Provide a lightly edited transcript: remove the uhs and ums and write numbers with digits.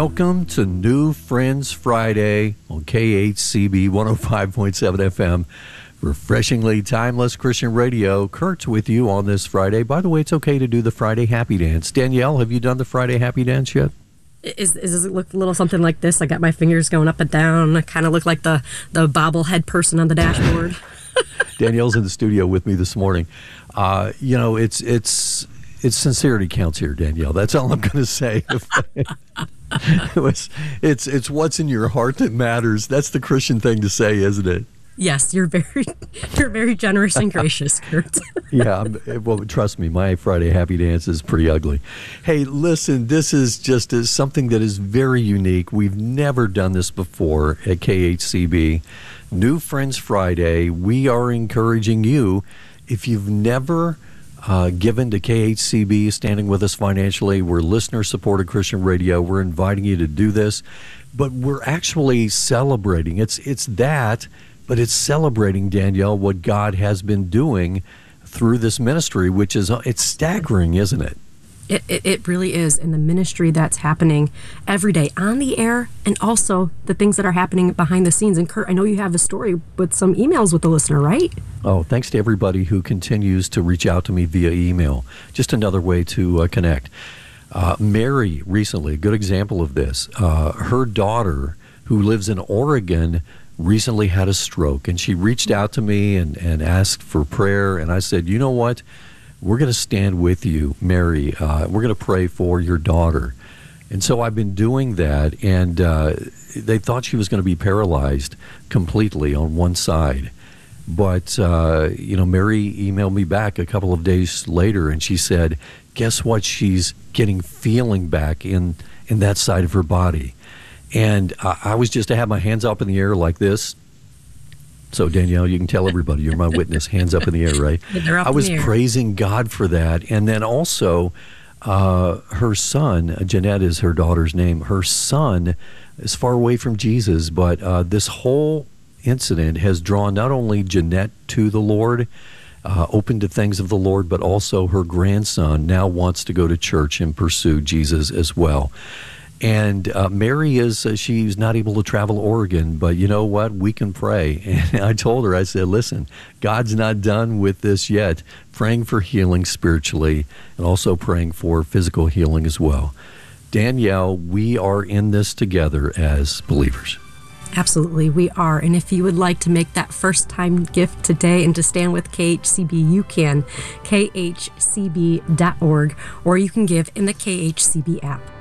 Welcome to New Friends Friday on KHCB 105.7 FM. Refreshingly timeless Christian radio. Kurt's with you on this Friday. By the way, it's okay to do the Friday Happy Dance. Danielle, have you done the Friday Happy Dance yet? Does it look a little something like this? I got my fingers going up and down. I kind of look like the bobblehead person on the dashboard. Danielle's in the studio with me this morning. It's sincerity counts here, Danielle. That's all I'm going to say. It's what's in your heart that matters. That's the Christian thing to say, isn't it? Yes, you're very generous and gracious, Kurt. Yeah, well, trust me, my Friday Happy Dance is pretty ugly. Hey, listen, this is just something that is very unique. We've never done this before at KHCB. New Friends Friday, we are encouraging you, if you've never given to KHCB, standing with us financially, we're listener-supported Christian radio, we're inviting you to do this, but we're actually celebrating. It's that, but it's celebrating, Danielle, what God has been doing through this ministry, which is, it's staggering, isn't it? It really is. And the ministry that's happening every day on the air, and also the things that are happening behind the scenes. And Kurt, I know you have a story with some emails with the listener, right? Oh, thanks to everybody who continues to reach out to me via email. Just another way to connect. Mary, recently, a good example of this. Her daughter, who lives in Oregon, recently had a stroke, and she reached out to me and asked for prayer, and I said, you know what? We're going to stand with you, Mary. We're going to pray for your daughter. And so I've been doing that, and they thought she was going to be paralyzed completely on one side. But, Mary emailed me back a couple of days later, and she said, guess what? She's getting feeling back in that side of her body. And I was just to have my hands up in the air like this. So, Danielle, you can tell everybody, you're my witness, hands up in the air, right? I was praising God for that. And then also, her son, Jeanette is her daughter's name, her son is far away from Jesus, but this whole incident has drawn not only Jeanette to the Lord, open to things of the Lord, but also her grandson now wants to go to church and pursue Jesus as well. And Mary she's not able to travel to Oregon, but you know what? We can pray. And I told her, I said, listen, God's not done with this yet. Praying for healing spiritually and also praying for physical healing as well. Danielle, we are in this together as believers. Absolutely, we are. And if you would like to make that first-time gift today and to stand with KHCB, you can, khcb.org, or you can give in the KHCB app.